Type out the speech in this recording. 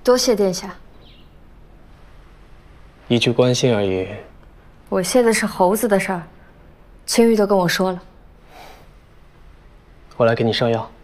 多谢殿下。 一句关心而已。 我谢的是猴子的事儿，青玉都跟我说了。 我来给你上药。